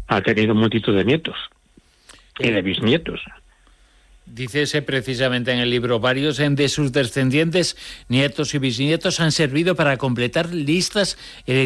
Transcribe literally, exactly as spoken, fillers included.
ha tenido multitud de nietos y de bisnietos. Dícese precisamente en el libro, varios de sus descendientes, nietos y bisnietos, han servido para completar listas